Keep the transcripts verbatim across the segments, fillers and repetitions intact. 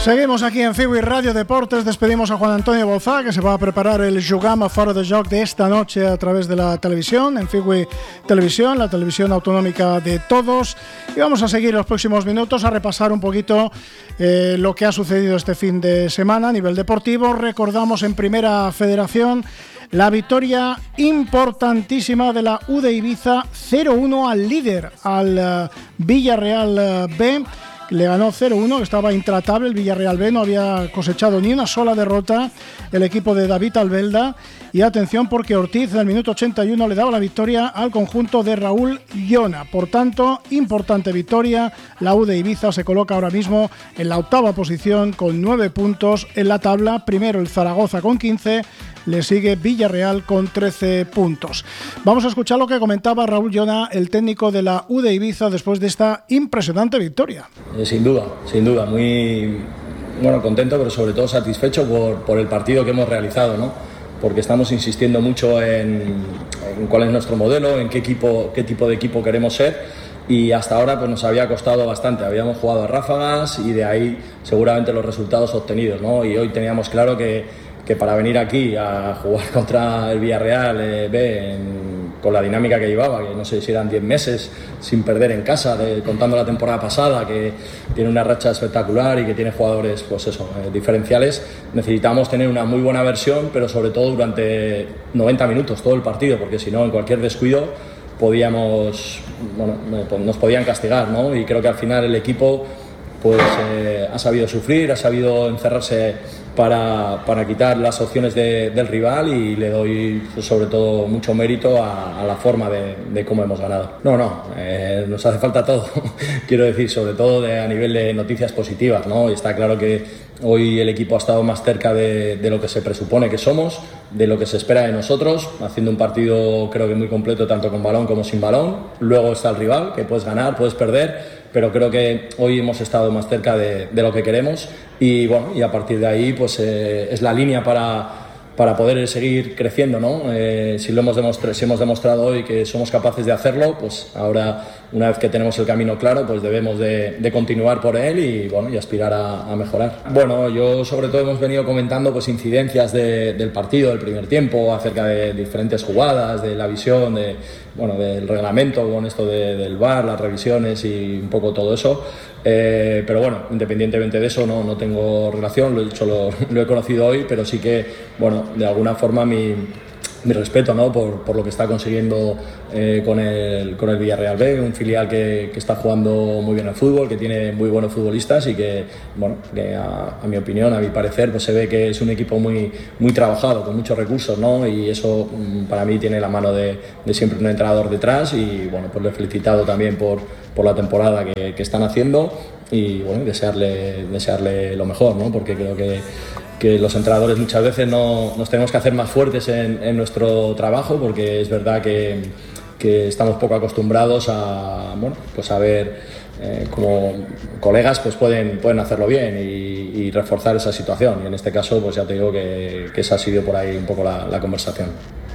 Seguimos aquí en Fibui Radio Deportes. Despedimos a Juan Antonio Bouzá, que se va a preparar el Jugama Fora de Joc de esta noche a través de la televisión, en Fibui Televisión, la televisión autonómica de todos. Y vamos a seguir los próximos minutos a repasar un poquito eh, lo que ha sucedido este fin de semana a nivel deportivo. Recordamos en Primera Federación la victoria importantísima de la U de Ibiza, cero uno al líder, al uh, Villarreal uh, B. Le ganó cero uno, estaba intratable el Villarreal B, no había cosechado ni una sola derrota el equipo de David Albelda. Y atención, porque Ortiz en el minuto ochenta y uno le daba la victoria al conjunto de Raúl Llona. Por tanto, importante victoria. La U de Ibiza se coloca ahora mismo en la octava posición con nueve puntos en la tabla. Primero el Zaragoza con quince, le sigue Villarreal con trece puntos. Vamos a escuchar lo que comentaba Raúl Llona, el técnico de la U de Ibiza, después de esta impresionante victoria. Sin duda, sin duda, muy bueno, contento, pero sobre todo satisfecho por, por el partido que hemos realizado, ¿no? Porque estamos insistiendo mucho en, en cuál es nuestro modelo, en qué equipo, qué tipo de equipo queremos ser, y hasta ahora pues nos había costado bastante. Habíamos jugado a ráfagas y de ahí seguramente los resultados obtenidos, ¿no? Y hoy teníamos claro que, que para venir aquí a jugar contra el Villarreal eh, B en, con la dinámica que llevaba, que no sé si eran diez meses sin perder en casa, de, contando la temporada pasada, que tiene una racha espectacular y que tiene jugadores pues eso, eh, diferenciales, necesitamos tener una muy buena versión, pero sobre todo durante noventa minutos, todo el partido, porque si no, en cualquier descuido podíamos, bueno, nos podían castigar, ¿no? Y creo que al final el equipo pues eh, ha sabido sufrir, ha sabido encerrarse para, para quitar las opciones de, del rival, y le doy pues, sobre todo mucho mérito a, a la forma de, de cómo hemos ganado. No, no, eh, nos hace falta todo, quiero decir, sobre todo de, a nivel de noticias positivas, ¿no? Y está claro que hoy el equipo ha estado más cerca de, de lo que se presupone que somos, de lo que se espera de nosotros, haciendo un partido creo que muy completo, tanto con balón como sin balón. Luego está el rival, que puedes ganar, puedes perder, pero creo que hoy hemos estado más cerca de, de lo que queremos, y bueno, y a partir de ahí pues eh, es la línea para, para poder seguir creciendo, ¿no? Eh, si lo hemos demostrado, si hemos demostrado hoy que somos capaces de hacerlo, pues ahora, una vez que tenemos el camino claro, pues debemos de, de continuar por él y bueno, y aspirar a, a mejorar. Bueno, yo sobre todo hemos venido comentando pues incidencias de, del partido, del primer tiempo, acerca de diferentes jugadas, de la visión, de bueno, del reglamento con esto de, del V A R, las revisiones y un poco todo eso. Eh, pero bueno, independientemente de eso, no, no tengo relación, lo he dicho, lo, lo he conocido hoy, pero sí que, bueno, de alguna forma mi, mi respeto, ¿no? por, por lo que está consiguiendo eh, con, el, con el Villarreal B, un filial que, que está jugando muy bien al fútbol, que tiene muy buenos futbolistas y que, bueno, que a, a mi opinión, a mi parecer, pues se ve que es un equipo muy, muy trabajado, con muchos recursos, ¿no? Y eso para mí tiene la mano de, de siempre un entrenador detrás, y bueno, pues lo he felicitado también por, por la temporada que, que están haciendo, y bueno, desearle, desearle lo mejor, ¿no? Porque creo que que los entrenadores muchas veces no, nos tenemos que hacer más fuertes en, en nuestro trabajo, porque es verdad que, que estamos poco acostumbrados a, bueno, pues a ver eh, como colegas pues pueden, pueden hacerlo bien y, y reforzar esa situación, y en este caso pues ya te digo que, que esa ha sido por ahí un poco la, la conversación.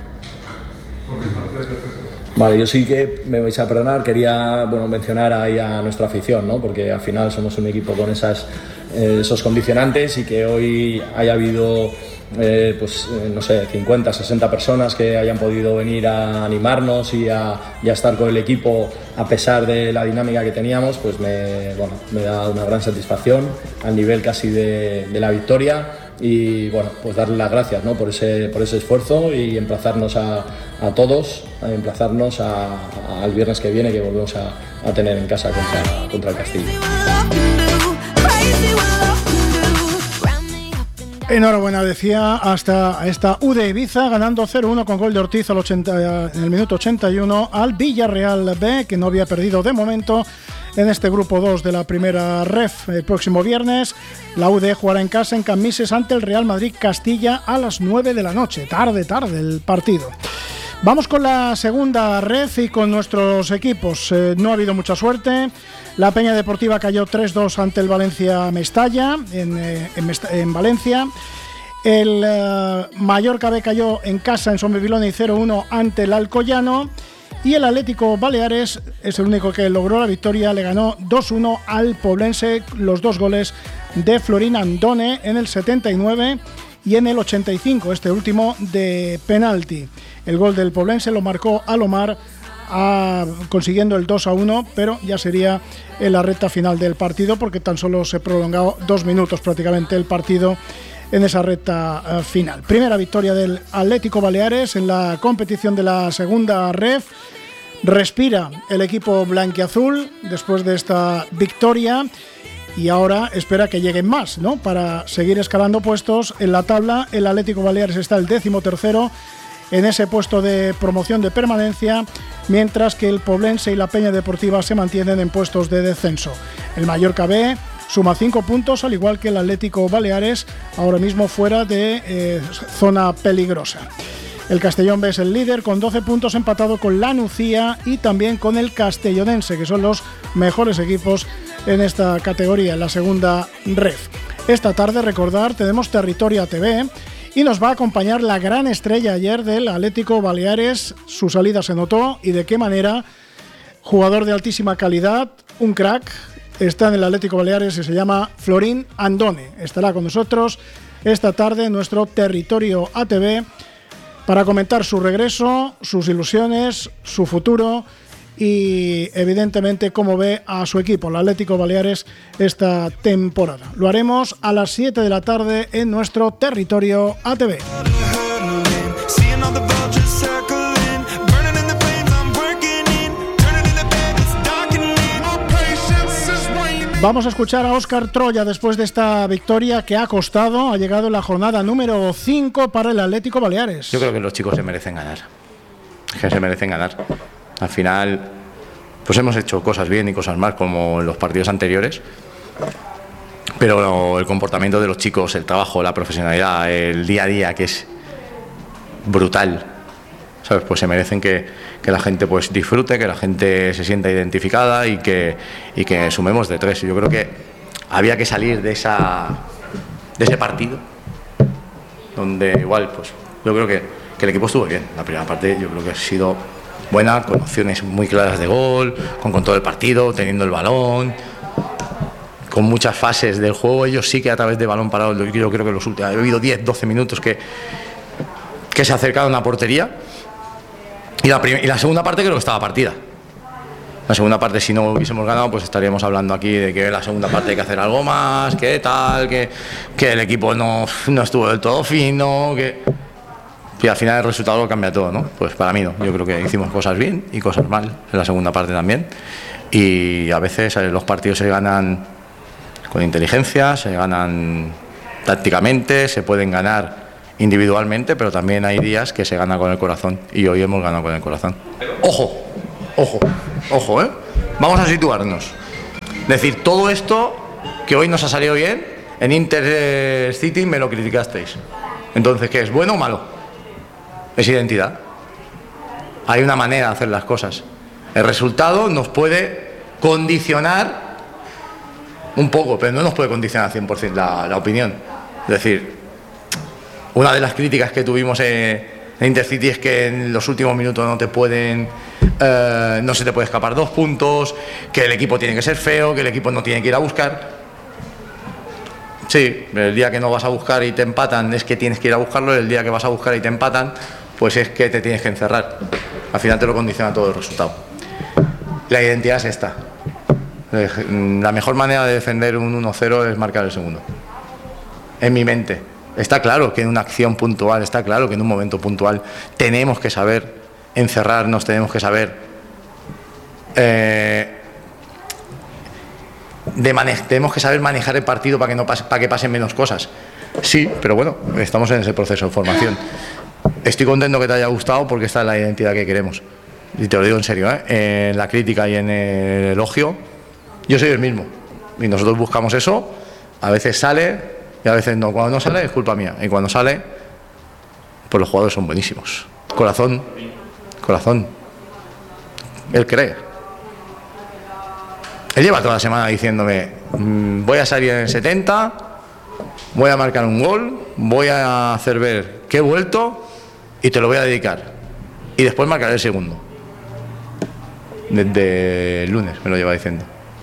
Vale, yo sí que me vais a perdonar, quería bueno, mencionar ahí a nuestra afición, ¿no? Porque al final somos un equipo con esas, eh, esos condicionantes, y que hoy haya habido eh, pues, eh, no sé, cincuenta, sesenta personas que hayan podido venir a animarnos y a, y a estar con el equipo a pesar de la dinámica que teníamos, pues me, bueno, me da una gran satisfacción al nivel casi de, de la victoria. Y bueno, pues darle las gracias, ¿no? por, ese, por ese esfuerzo, y emplazarnos a, a todos, a emplazarnos a, a, al viernes que viene, que volvemos a, a tener en casa contra, contra el Castillo. Enhorabuena, decía, hasta esta U de Ibiza, ganando cero uno con gol de Ortiz al ochenta, en el minuto ochenta y uno al Villarreal B, que no había perdido de momento en este grupo dos de la primera ref. El próximo viernes la U D jugará en casa en Cambises ante el Real Madrid Castilla a las nueve de la noche, tarde, tarde el partido. Vamos con la segunda ref y con nuestros equipos. Eh, no ha habido mucha suerte. La Peña Deportiva cayó tres dos ante el Valencia Mestalla en, eh, en, Mest- en Valencia. El uh, Mallorca B cayó en casa en Sommeviloni cero uno ante el Alcoyano. Y el Atlético Baleares es el único que logró la victoria, le ganó dos uno al Poblense, los dos goles de Florín Andone en el setenta y nueve y en el ochenta y cinco, este último de penalti. El gol del Poblense lo marcó Alomar, a, consiguiendo el dos a uno, pero ya sería en la recta final del partido, porque tan solo se prolongó dos minutos prácticamente el partido en esa recta uh, final. Primera victoria del Atlético Baleares en la competición de la segunda ref. Respira el equipo blanquiazul después de esta victoria y ahora espera que lleguen más, ¿no?, para seguir escalando puestos en la tabla. El Atlético Baleares está el décimo tercero en ese puesto de promoción de permanencia, mientras que el Poblense y la Peña Deportiva se mantienen en puestos de descenso. El Mallorca B suma cinco puntos, al igual que el Atlético Baleares, ahora mismo fuera de eh, zona peligrosa. El Castellón B es el líder con doce puntos, empatado con la Nucía y también con el Castellonense, que son los mejores equipos en esta categoría, en la segunda ref. Esta tarde, recordar, tenemos Territorio A T V y nos va a acompañar la gran estrella ayer del Atlético Baleares. Su salida se notó y de qué manera. Jugador de altísima calidad, un crack, está en el Atlético Baleares y se llama Florín Andone. Estará con nosotros esta tarde en nuestro Territorio A T V para comentar su regreso, sus ilusiones, su futuro y evidentemente cómo ve a su equipo, el Atlético Baleares, esta temporada. Lo haremos a las siete de la tarde en nuestro Territorio A T V. Vamos a escuchar a Óscar Troya después de esta victoria que ha costado. Ha llegado la jornada número cinco para el Atlético Baleares. Yo creo que los chicos se merecen ganar. Que se merecen ganar. Al final, pues hemos hecho cosas bien y cosas mal como en los partidos anteriores. Pero el comportamiento de los chicos, el trabajo, la profesionalidad, el día a día, que es brutal, ¿sabes? Pues se merecen que, que la gente pues disfrute, que la gente se sienta identificada y que, y que sumemos de tres. Yo creo que había que salir de esa de ese partido donde igual pues yo creo que, que el equipo estuvo bien. La primera parte yo creo que ha sido buena, con opciones muy claras de gol, con control del partido, teniendo el balón, con muchas fases del juego. Ellos sí que a través de balón parado, yo creo que los últimos, ha habido diez doce minutos que, que se acercaron a portería. Y la, y la segunda parte creo que estaba partida. La segunda parte, si no hubiésemos ganado, pues estaríamos hablando aquí de que en la segunda parte hay que hacer algo más, que tal, que, que el equipo no, no estuvo del todo fino, que... Y al final el resultado lo cambia todo, ¿no? Pues para mí no. Yo creo que hicimos cosas bien y cosas mal en la segunda parte también. Y a veces los partidos se ganan con inteligencia, se ganan tácticamente, se pueden ganar individualmente, pero también hay días que se gana con el corazón y hoy hemos ganado con el corazón. Ojo, ojo, ojo, ¿eh? Vamos a situarnos. Es decir, todo esto que hoy nos ha salido bien, en Intercity me lo criticasteis. Entonces, ¿qué es? ¿Bueno o malo? Es identidad. Hay una manera de hacer las cosas. El resultado nos puede condicionar un poco, pero no nos puede condicionar al cien por ciento la, la opinión. Es decir, una de las críticas que tuvimos en, en Intercity es que en los últimos minutos no te pueden, eh, no se te puede escapar dos puntos, que el equipo tiene que ser feo, que el equipo no tiene que ir a buscar. Sí, el día que no vas a buscar y te empatan es que tienes que ir a buscarlo, el día que vas a buscar y te empatan, pues es que te tienes que encerrar. Al final te lo condiciona todo el resultado. La identidad es esta. La mejor manera de defender un uno cero es marcar el segundo. En mi mente. Está claro que en una acción puntual, está claro que en un momento puntual tenemos que saber encerrarnos, tenemos que saber eh, de mane- tenemos que saber manejar el partido para que no pase, para que pasen menos cosas. Sí, pero bueno, estamos en ese proceso de formación. Estoy contento que te haya gustado porque esta es la identidad que queremos. Y te lo digo en serio, ¿eh? En la crítica y en el elogio, yo soy el mismo. Y nosotros buscamos eso, a veces sale y a veces no. Cuando no sale es culpa mía. Y cuando sale, pues los jugadores son buenísimos. Corazón, corazón. Él cree. Él lleva toda la semana diciéndome, mmm, voy a salir en el setenta, voy a marcar un gol, voy a hacer ver que he vuelto y te lo voy a dedicar. Y después marcaré el segundo. desde el lunes, me lo lleva diciendo.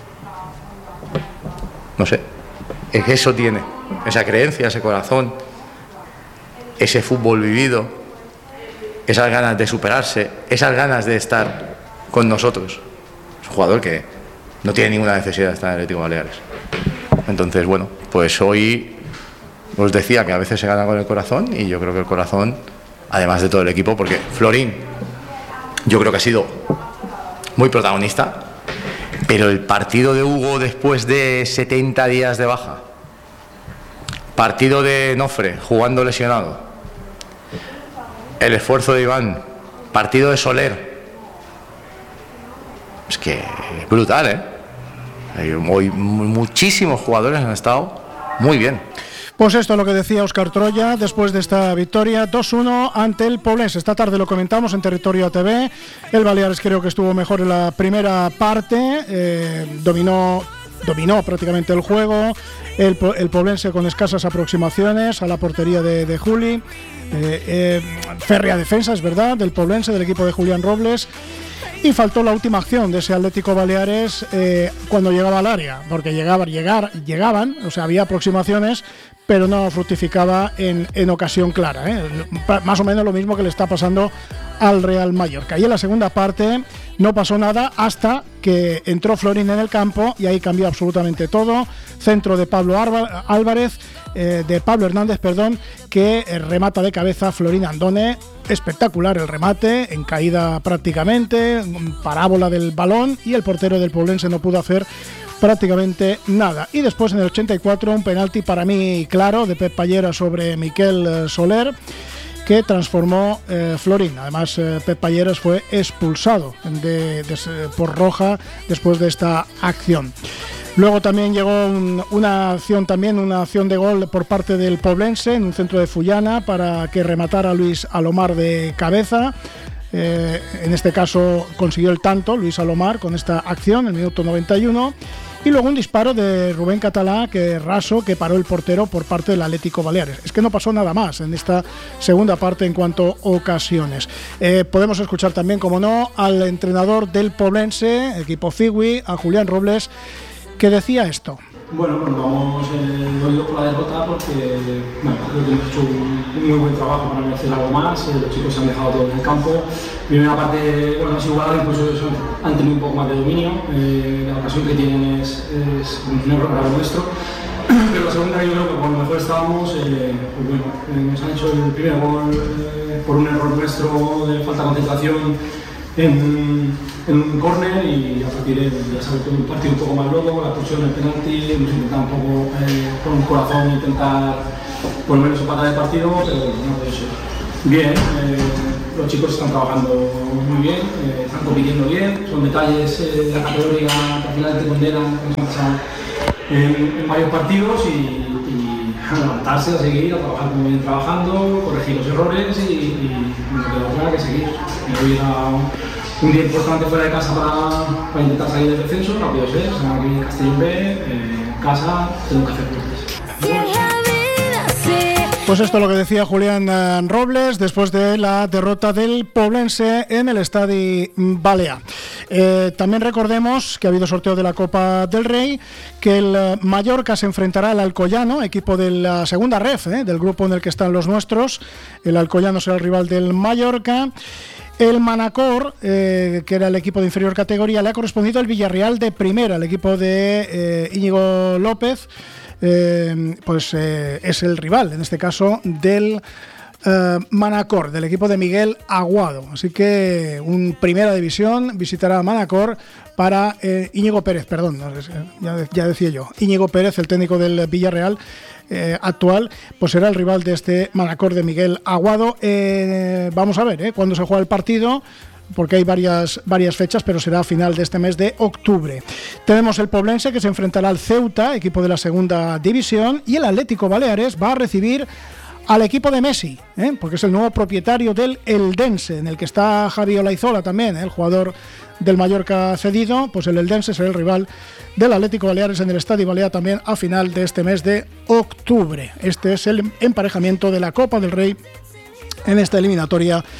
No sé, es que eso tiene, esa creencia, ese corazón, ese fútbol vivido, esas ganas de superarse, esas ganas de estar con nosotros. Es un jugador que no tiene ninguna necesidad de estar en Atlético Baleares. Entonces, bueno, pues hoy os decía que a veces se gana con el corazón, y yo creo que el corazón, además de todo el equipo, porque Florín yo creo que ha sido muy protagonista, pero el partido de Hugo después de setenta días de baja, partido de Nofre jugando lesionado, el esfuerzo de Iván, partido de Soler, es que es brutal, ¿eh? Hoy muchísimos jugadores han estado muy bien. Pues esto es lo que decía Óscar Troya después de esta victoria dos uno ante el Poblense. Esta tarde lo comentamos en Territorio A T V. El Baleares creo que estuvo mejor en la primera parte, eh, dominó, dominó prácticamente el juego. El, el Poblense con escasas aproximaciones a la portería de, de Juli. Eh, eh, férrea defensa, es verdad, del Poblense, del equipo de Julián Robles. Y faltó la última acción de ese Atlético Baleares eh, cuando llegaba al área, porque llegaban, llegar, llegaban, o sea, había aproximaciones, pero no fructificaba en, en ocasión clara, ¿eh? Más o menos lo mismo que le está pasando al Real Mallorca. Y en la segunda parte no pasó nada hasta que entró Florín en el campo y ahí cambió absolutamente todo. Centro de Pablo Álvarez, eh, de Pablo Hernández, perdón, que remata de cabeza Florín Andone. Espectacular el remate, en caída prácticamente, parábola del balón, y el portero del Poblense no pudo hacer prácticamente nada. Y después en el ochenta y cuatro un penalti para mí claro de Pep Pallera sobre Miquel Soler, que transformó eh, Florín. Además eh, Pep Palleras fue expulsado de, de, por roja después de esta acción. Luego también llegó un, una acción también una acción de gol por parte del Poblense en un centro de Fullana para que rematara Luis Alomar de cabeza. Eh, en este caso consiguió el tanto Luis Alomar con esta acción en el minuto noventa y uno. Y luego un disparo de Rubén Catalá, que raso, que paró el portero por parte del Atlético Baleares. Es que no pasó nada más en esta segunda parte en cuanto a ocasiones. Eh, podemos escuchar también, como no, al entrenador del Poblense, equipo Figui, a Julián Robles, que decía esto. Bueno, pues vamos eh, dolidos por la derrota porque bueno, creo que hemos hecho un muy buen trabajo para merecer algo más. Eh, los chicos se han dejado todo en el campo. Primera parte, bueno, ha sido igual, incluso eso, han tenido un poco más de dominio. Eh, la ocasión que tienen es, es un error grave nuestro. Pero la segunda, yo creo que cuando mejor estábamos, eh, pues bueno, eh, nos han hecho el primer gol eh, por un error nuestro de falta de concentración en, en un córner, y a partir de ya sabes, todo un partido un poco más loco, la expulsión, el penalti, hemos intentado un poco eh, con un corazón intentar por lo menos empatar el partido, pero no puede ser. Bien, eh, los chicos están trabajando muy bien, eh, están compitiendo bien, son detalles eh, de la categoría que al final te condenan, que nos han pasado en, en varios partidos, y, y a levantarse, a seguir, a trabajar como vienen trabajando, corregir los errores, y, y no queda otra que seguir. Y hoy era un, un día importante fuera de casa para, para intentar salir del descenso, rápido ser, semana que viene Castellón B, eh, casa, tengo que hacer fuertes. Pues esto es lo que decía Julián Robles después de la derrota del Poblense en el Estadi Balea. Eh, también recordemos que ha habido sorteo de la Copa del Rey, que el Mallorca se enfrentará al Alcoyano, equipo de la segunda ref, eh, del grupo en el que están los nuestros. El Alcoyano será el rival del Mallorca. El Manacor, eh, que era el equipo de inferior categoría, le ha correspondido el Villarreal de primera, el equipo de eh, Íñigo López. Eh, pues eh, es el rival, en este caso, del eh, Manacor, del equipo de Miguel Aguado. Así que un primera división visitará a Manacor para eh, Íñigo Pérez, perdón, ya, ya decía yo, Íñigo Pérez, el técnico del Villarreal eh, actual, pues será el rival de este Manacor de Miguel Aguado. Eh, vamos a ver eh, cuándo se juega el partido, porque hay varias, varias fechas, pero será a final de este mes de octubre. Tenemos el Poblense, que se enfrentará al Ceuta, equipo de la segunda división, y el Atlético Baleares va a recibir al equipo de Messi, ¿eh? porque es el nuevo propietario del Eldense, en el que está Javi Olaizola también, ¿eh? el jugador del Mallorca cedido. Pues el Eldense será el rival del Atlético Baleares en el Estadio Balea también a final de este mes de octubre. Este es el emparejamiento de la Copa del Rey en esta eliminatoria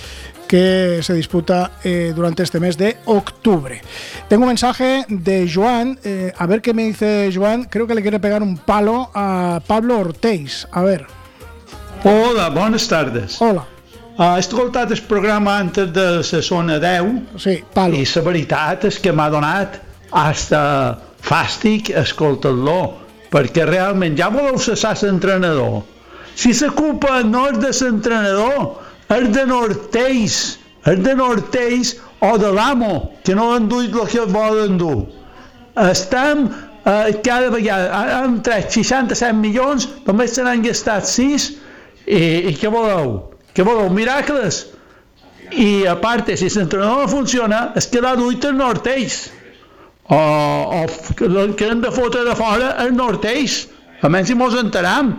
que se disputa eh, durante este mes de octubre. Tengo un mensaje de Joan, eh, a ver qué me dice Joan. Creo que le quiere pegar un palo a Pablo Ortéis. A ver. Hola, bones tardes. Hola. Uh, he escoltat el programa antes de la zona deu. Sí, palo. I la veritat és que m'ha donat hasta fàstic escoltar-lo, perquè realment ja voleu cessar l'entrenador. Si la culpa no és de l'entrenador, és de Ortéis, és de Ortéis o de l'amo, que no han duit el que volen dur. Estem eh, cada vegada, han tret seixanta-set milions, només se n'han gastat sis, i, i què voleu? Què voleu? Miracles? I a part, si l'entrenador no funciona, és que l'ha duit el Ortéis. O, o que hem de fotre de fora el Ortéis. A menys si mos enteram.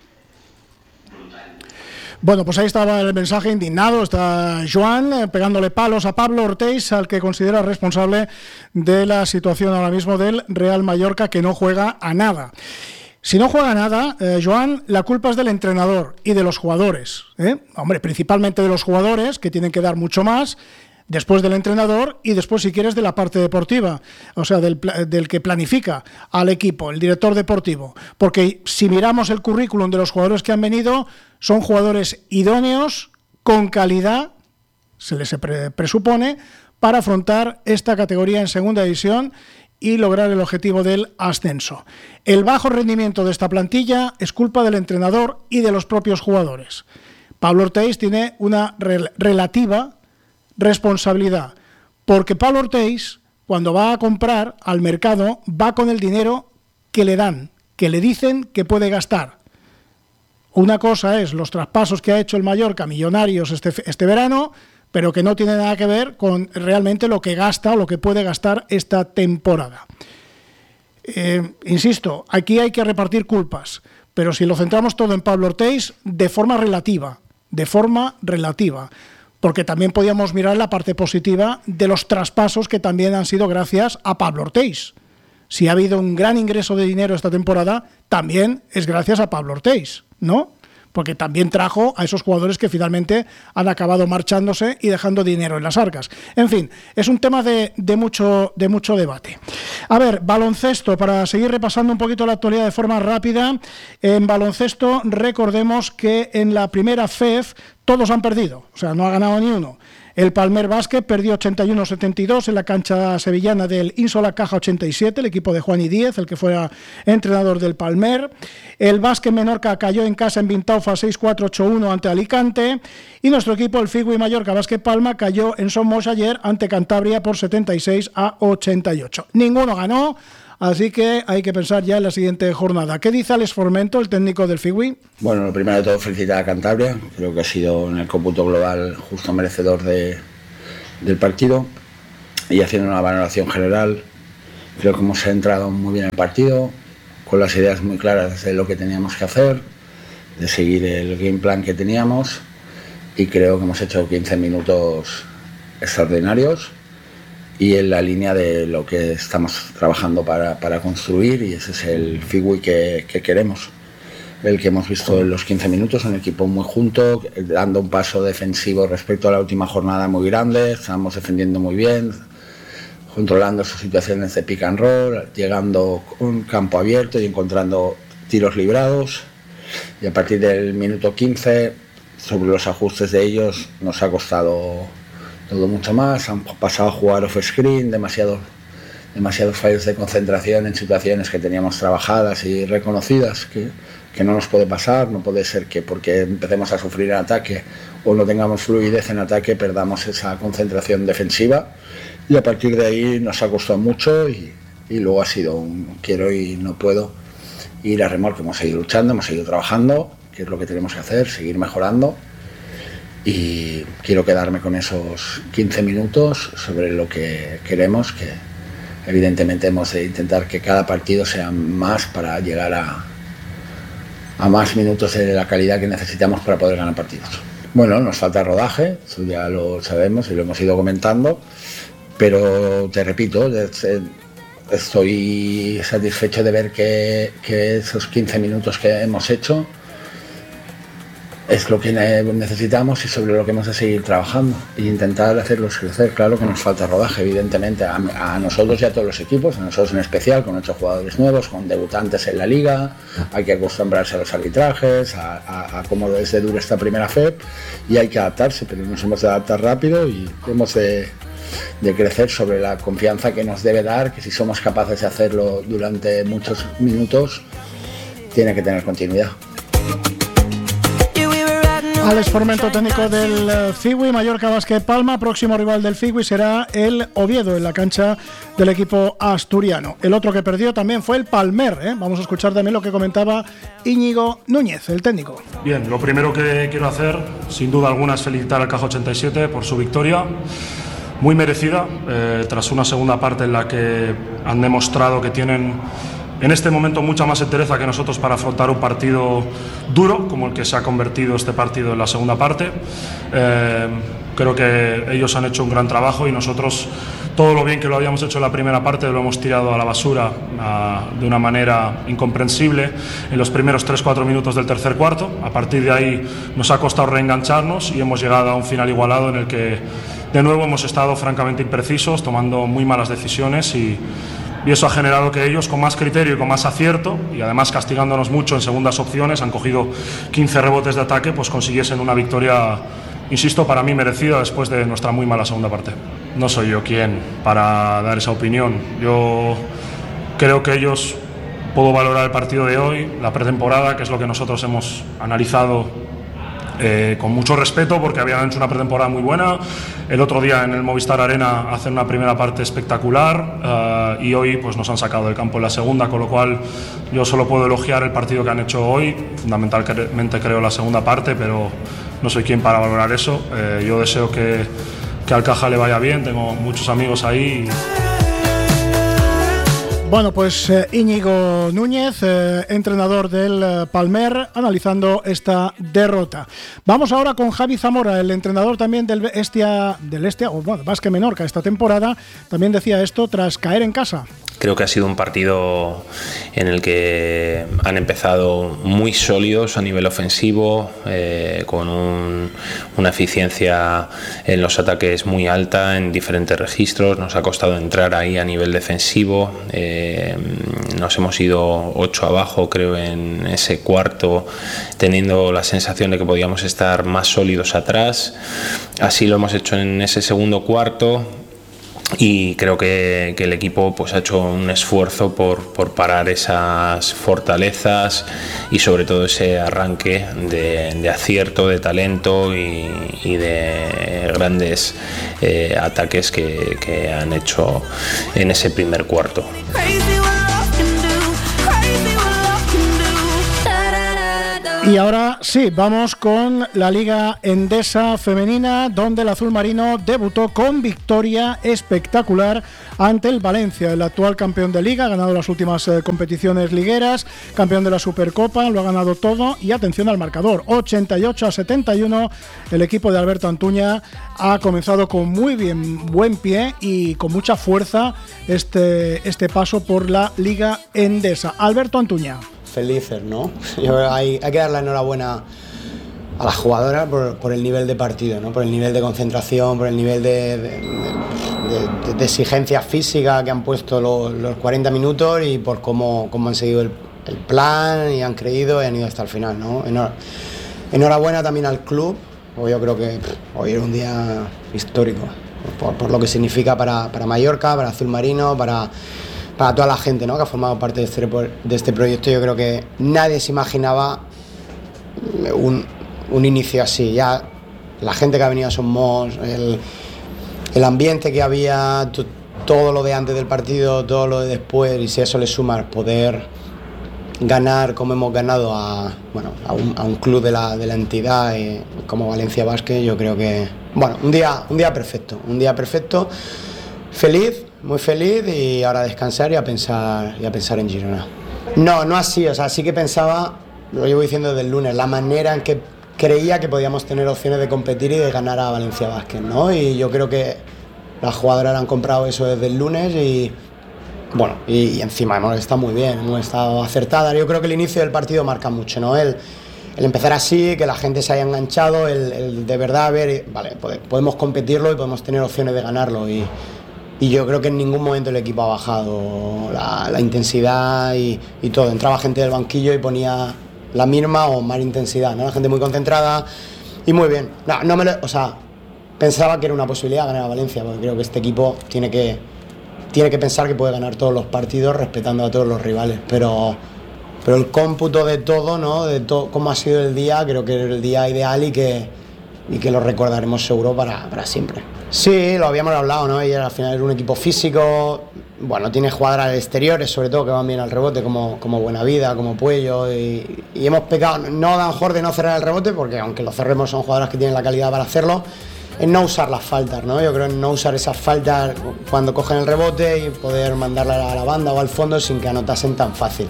Bueno, pues ahí estaba el mensaje indignado. Está Joan eh, pegándole palos a Pablo Ortéis, al que considera responsable de la situación ahora mismo del Real Mallorca, que no juega a nada. Si no juega a nada, eh, Joan, la culpa es del entrenador y de los jugadores. ¿eh? Hombre, principalmente de los jugadores, que tienen que dar mucho más, después del entrenador y después, si quieres, de la parte deportiva, o sea, del, del que planifica al equipo, el director deportivo. Porque si miramos el currículum de los jugadores que han venido, son jugadores idóneos, con calidad, se les pre- presupone, para afrontar esta categoría en segunda división y lograr el objetivo del ascenso. El bajo rendimiento de esta plantilla es culpa del entrenador y de los propios jugadores. Pablo Ortéis tiene una rel- relativa responsabilidad, porque Pablo Ortéis, cuando va a comprar al mercado, va con el dinero que le dan, que le dicen que puede gastar. Una cosa es los traspasos que ha hecho el Mallorca, millonarios este, este verano, pero que no tiene nada que ver con realmente lo que gasta o lo que puede gastar esta temporada. Eh, insisto, aquí hay que repartir culpas, pero si lo centramos todo en Pablo Ortéis, de forma relativa, de forma relativa, porque también podíamos mirar la parte positiva de los traspasos que también han sido gracias a Pablo Ortéis. Si ha habido un gran ingreso de dinero esta temporada, también es gracias a Pablo Ortéis, ¿no? Porque también trajo a esos jugadores que finalmente han acabado marchándose y dejando dinero en las arcas. En fin, es un tema de, de, mucho, de mucho debate. A ver, baloncesto, para seguir repasando un poquito la actualidad de forma rápida. En baloncesto, recordemos que en la primera F E F todos han perdido, o sea, no ha ganado ni uno. El Palmer Basket perdió ochenta y uno a setenta y dos en la cancha sevillana del Insola Caja ochenta y siete, el equipo de Juani Díez, el que fuera entrenador del Palmer. El Basket Menorca cayó en casa en Vintaufa seis cuatro ocho uno ante Alicante. Y nuestro equipo, el Figui Mallorca Basket Palma, cayó en Somos ayer ante Cantabria por setenta y seis a ochenta y ocho. Ninguno ganó. Así que hay que pensar ya en la siguiente jornada. ¿Qué dice Alex Formento, el técnico del Figui? Bueno, lo primero de todo, felicitar a Cantabria. Creo que ha sido en el cómputo global justo merecedor de, del partido. Y haciendo una valoración general, creo que hemos centrado muy bien el partido, con las ideas muy claras de lo que teníamos que hacer, de seguir el game plan que teníamos. Y creo que hemos hecho quince minutos extraordinarios y en la línea de lo que estamos trabajando para, para construir, y ese es el Figui que, que queremos, el que hemos visto en los quince minutos, un equipo muy junto, dando un paso defensivo respecto a la última jornada muy grande, estamos defendiendo muy bien, controlando sus situaciones de pick and roll, llegando a un campo abierto y encontrando tiros librados, y a partir del minuto quince, sobre los ajustes de ellos, nos ha costado todo mucho más. Han pasado a jugar off-screen, demasiado, demasiados fallos de concentración en situaciones que teníamos trabajadas y reconocidas, que, que no nos puede pasar. No puede ser que porque empecemos a sufrir en ataque o no tengamos fluidez en ataque perdamos esa concentración defensiva, y a partir de ahí nos ha costado mucho, y, y luego ha sido un quiero y no puedo ir a remolque. Hemos seguido luchando, hemos seguido trabajando, que es lo que tenemos que hacer, seguir mejorando. Y quiero quedarme con esos quince minutos sobre lo que queremos, que evidentemente hemos de intentar que cada partido sea más para llegar a, a más minutos de la calidad que necesitamos para poder ganar partidos. Bueno, nos falta rodaje, eso ya lo sabemos y lo hemos ido comentando, pero te repito, estoy satisfecho de ver que, que esos quince minutos que hemos hecho es lo que necesitamos y sobre lo que hemos de seguir trabajando e intentar hacerlos crecer. Claro que nos falta rodaje, evidentemente, a, a nosotros y a todos los equipos, a nosotros en especial, con ocho jugadores nuevos, con debutantes en la liga, hay que acostumbrarse a los arbitrajes, a, a, a cómo es de dura esta primera F E P, y hay que adaptarse, pero nos hemos de adaptar rápido y hemos de, de crecer sobre la confianza que nos debe dar, que si somos capaces de hacerlo durante muchos minutos, tiene que tener continuidad. Alex Formento, técnico del Cigüi. Mallorca Básquet Palma, próximo rival del Cigüi será el Oviedo en la cancha del equipo asturiano. El otro que perdió también fue el Palmer, ¿eh? Vamos a escuchar también lo que comentaba Íñigo Núñez, el técnico. Bien, lo primero que quiero hacer, sin duda alguna, es felicitar al Caja ochenta y siete por su victoria, muy merecida, eh, tras una segunda parte en la que han demostrado que tienen en este momento mucha más entereza que nosotros para afrontar un partido duro como el que se ha convertido este partido en la segunda parte. Eh, creo que ellos han hecho un gran trabajo y nosotros todo lo bien que lo habíamos hecho en la primera parte lo hemos tirado a la basura a, de una manera incomprensible en los primeros tres cuatro minutos del tercer cuarto. A partir de ahí nos ha costado reengancharnos y hemos llegado a un final igualado en el que de nuevo hemos estado francamente imprecisos, tomando muy malas decisiones y Y eso ha generado que ellos, con más criterio y con más acierto, y además castigándonos mucho en segundas opciones, han cogido quince rebotes de ataque, pues consiguiesen una victoria, insisto, para mí merecida después de nuestra muy mala segunda parte. No soy yo quien para dar esa opinión. Yo creo que ellos, puedo valorar el partido de hoy, la pretemporada, que es lo que nosotros hemos analizado Eh, con mucho respeto, porque habían hecho una pretemporada muy buena. El otro día en el Movistar Arena hacen una primera parte espectacular, uh, y hoy pues nos han sacado del campo en la segunda, con lo cual yo solo puedo elogiar el partido que han hecho hoy. Fundamentalmente creo la segunda parte, pero no soy quien para valorar eso. Eh, yo deseo que, que al Caja le vaya bien, tengo muchos amigos ahí. Y... Bueno, pues eh, Íñigo Núñez, eh, entrenador del eh, Palmer, analizando esta derrota. Vamos ahora con Javi Zamora, el entrenador también del Estia, del Estia, o bueno, Básquet Menorca esta temporada, también decía esto tras caer en casa. Creo que ha sido un partido en el que han empezado muy sólidos a nivel ofensivo, eh, con un, una eficiencia en los ataques muy alta en diferentes registros. Nos ha costado entrar ahí a nivel defensivo. Eh, nos hemos ido ocho abajo, creo, en ese cuarto, teniendo la sensación de que podíamos estar más sólidos atrás. Así lo hemos hecho en ese segundo cuarto. Y creo que, que el equipo pues ha hecho un esfuerzo por, por parar esas fortalezas y sobre todo ese arranque de, de acierto, de talento y, y de grandes eh, ataques que, que han hecho en ese primer cuarto. Y ahora sí, vamos con la Liga Endesa Femenina, donde el azul marino debutó con victoria espectacular ante el Valencia, el actual campeón de Liga. Ha ganado las últimas eh, competiciones ligueras, campeón de la Supercopa, lo ha ganado todo. Y atención al marcador, ochenta y ocho a setenta y uno. El equipo de Alberto Antuña ha comenzado con muy bien, buen pie y con mucha fuerza este, este paso por la Liga Endesa. Alberto Antuña. Felices, ¿no? Yo, hay, hay que dar la enhorabuena a las jugadoras por, por el nivel de partido, ¿no? Por el nivel de concentración, por el nivel de, de, de, de exigencia física que han puesto los, los cuarenta minutos y por cómo, cómo han seguido el, el plan y han creído y han ido hasta el final, ¿no? Enhor, enhorabuena también al club, porque yo creo que pff, hoy era un día histórico, por, por lo que significa para, para Mallorca, para Azul Marino, para... para toda la gente, ¿no?, que ha formado parte de este, de este proyecto. Yo creo que nadie se imaginaba un, un inicio así. Ya la gente que ha venido a Somos, el, el ambiente que había, t- todo lo de antes del partido, todo lo de después, y si a eso le sumas poder ganar como hemos ganado a, bueno, a, un, a un club de la, de la entidad eh, como Valencia Básquet, yo creo que, bueno, un día, un día perfecto, un día perfecto, feliz, muy feliz, y ahora a descansar y a pensar y a pensar en Girona. No, no así, o sea, sí que pensaba, lo llevo diciendo desde el lunes, la manera en que creía que podíamos tener opciones de competir y de ganar a Valencia Básquet, ¿no? Y yo creo que las jugadoras han comprado eso desde el lunes y, bueno, y, y encima hemos estado muy bien, hemos estado acertadas. Yo creo que el inicio del partido marca mucho, ¿no? El, el empezar así, que la gente se haya enganchado, el, el de verdad ver, vale, podemos competirlo y podemos tener opciones de ganarlo. Y, y yo creo que en ningún momento el equipo ha bajado la, la intensidad y, y todo. Entraba gente del banquillo y ponía la misma o más intensidad, ¿no? La gente muy concentrada y muy bien. No, no me lo, o sea, pensaba que era una posibilidad ganar a Valencia, porque creo que este equipo tiene que, tiene que pensar que puede ganar todos los partidos respetando a todos los rivales, pero, pero el cómputo de todo, ¿no? De todo, cómo ha sido el día, creo que era el día ideal y que, y que lo recordaremos seguro para, para siempre. Sí, lo habíamos hablado, ¿no? Y al final es un equipo físico, bueno, tiene jugadoras exteriores, sobre todo, que van bien al rebote, como, como Buenavida, como Puello, y, y hemos pecado, no a lo mejor de no cerrar el rebote, porque aunque lo cerremos son jugadoras que tienen la calidad para hacerlo, en no usar las faltas, ¿no? Yo creo en no usar esas faltas cuando cogen el rebote y poder mandarla a la banda o al fondo sin que anotasen tan fácil.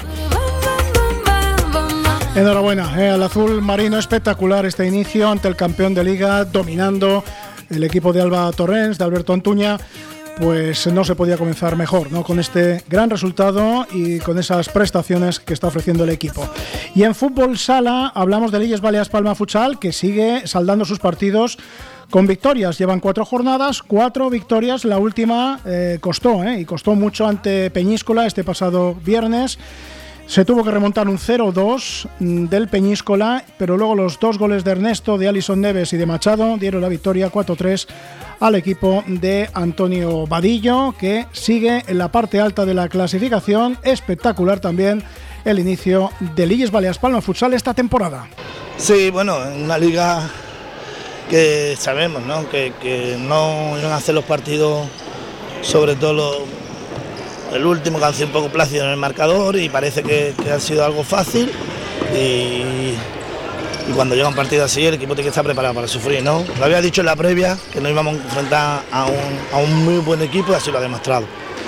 Enhorabuena, eh, al azul marino, espectacular este inicio ante el campeón de liga, dominando el equipo de Alba Torrens, de Alberto Antuña. Pues no se podía comenzar mejor, ¿no? Con este gran resultado y con esas prestaciones que está ofreciendo el equipo. Y en fútbol sala hablamos de Illes Balears Palma Futsal, que sigue saldando sus partidos con victorias. Llevan cuatro jornadas, cuatro victorias. La última eh, costó, ¿eh? y costó mucho ante Peñíscola este pasado viernes. Se tuvo que remontar un cero dos del Peñíscola, pero luego los dos goles de Ernesto, de Alison Neves y de Machado dieron la victoria cuatro tres al equipo de Antonio Vadillo, que sigue en la parte alta de la clasificación. Espectacular también el inicio de Illes Balears Palma Futsal esta temporada. Sí, bueno, en una liga que sabemos, ¿no? Que, que no iban a hacer los partidos, sobre todo los, el último, que han sido un poco plácido en el marcador, y parece que, que ha sido algo fácil, y, y cuando llega un partido así el equipo tiene que estar preparado para sufrir, ¿no? Lo había dicho en la previa, que nos íbamos a enfrentar a un, a un muy buen equipo, y así lo ha demostrado.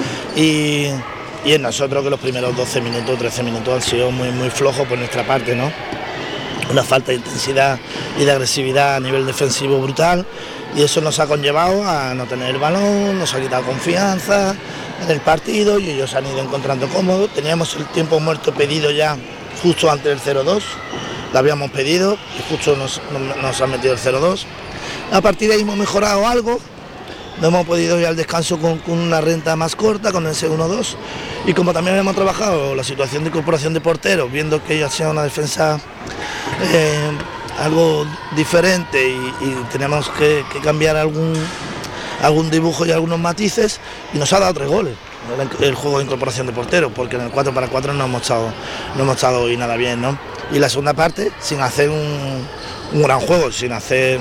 Y, y en nosotros, que los primeros doce minutos, trece minutos han sido muy, muy flojos por nuestra parte, ¿no? Una falta de intensidad y de agresividad a nivel defensivo brutal, y eso nos ha conllevado a no tener el balón, nos ha quitado confianza en el partido y ellos han ido encontrando cómodos. Teníamos el tiempo muerto pedido ya justo antes del cero dos, lo habíamos pedido y justo nos, nos han metido el cero dos. A partir de ahí hemos mejorado algo, no hemos podido ir al descanso con, con una renta más corta, con ese uno dos, y como también hemos trabajado la situación de incorporación de porteros, viendo que ellos hacían una defensa eh, algo diferente y, y tenemos que, que cambiar algún, algún dibujo y algunos matices, y nos ha dado tres goles el, el juego de incorporación de porteros, porque en el cuatro para cuatro no hemos estado, no hemos estado hoy nada bien, ¿no? Y la segunda parte, sin hacer un, un gran juego, sin hacer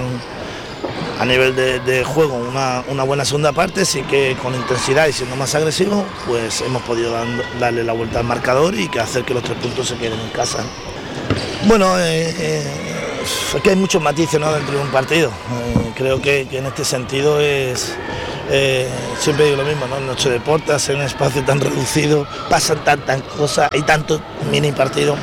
a nivel de, de juego una, una buena segunda parte, sí que con intensidad y siendo más agresivo, pues hemos podido dar, darle la vuelta al marcador y que hacer que los tres puntos se queden en casa. Bueno, eh, eh, es que hay muchos matices, ¿no?, dentro de un partido. Eh, creo que, que en este sentido es, eh, siempre digo lo mismo, ¿no? En Noche de Deportes, en un espacio tan reducido, pasan tantas cosas, hay tantos mini partidos,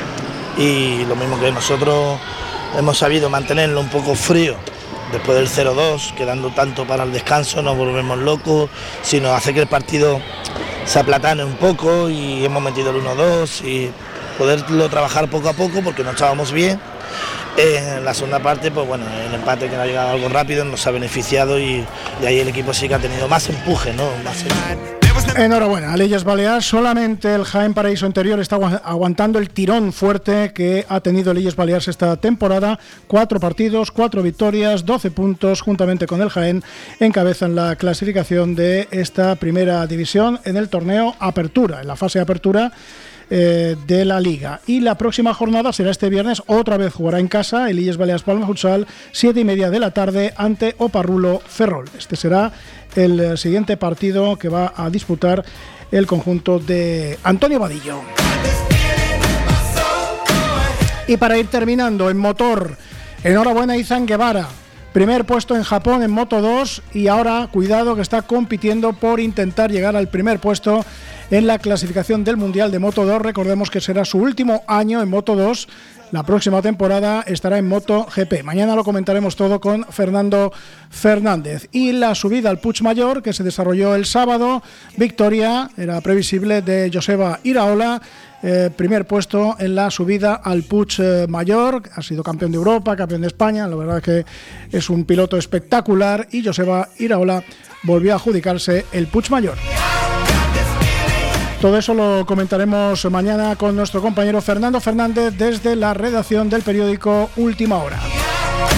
y lo mismo que nosotros hemos sabido mantenerlo un poco frío. Después del cero dos, quedando tanto para el descanso, nos volvemos locos, sino hace que el partido se aplatane un poco, y hemos metido el uno dos y poderlo trabajar poco a poco, porque no estábamos bien. Eh, en la segunda parte, pues bueno, el empate que nos ha llegado algo rápido nos ha beneficiado, y, y ahí el equipo sí que ha tenido más empuje, ¿no? Más empuje. Enhorabuena a Illes Balears. Solamente el Jaén Paraíso Interior está aguantando el tirón fuerte que ha tenido el Illes Balears esta temporada. Cuatro partidos, cuatro victorias, doce puntos, juntamente con el Jaén encabezan la clasificación de esta primera división en el torneo Apertura, en la fase de Apertura eh, de la Liga. Y la próxima jornada será este viernes, otra vez jugará en casa el Illes Balears Palma Futsal, siete y media de la tarde, ante Oparrulo Ferrol. Este será el siguiente partido que va a disputar el conjunto de Antonio Vadillo. Y para ir terminando, en motor, enhorabuena a Izan Guevara, primer puesto en Japón en Moto dos, y ahora cuidado que está compitiendo por intentar llegar al primer puesto en la clasificación del Mundial de Moto dos. Recordemos que será su último año en Moto dos. La próxima temporada estará en MotoGP. Mañana lo comentaremos todo con Fernando Fernández. Y la subida al Puigmayor, que se desarrolló el sábado, victoria, era previsible, de Joseba Iraola, eh, primer puesto en la subida al Puig eh, Mayor. Ha sido campeón de Europa, campeón de España. La verdad es que es un piloto espectacular y Joseba Iraola volvió a adjudicarse el Puig Mayor. Todo eso lo comentaremos mañana con nuestro compañero Fernando Fernández desde la redacción del periódico Última Hora.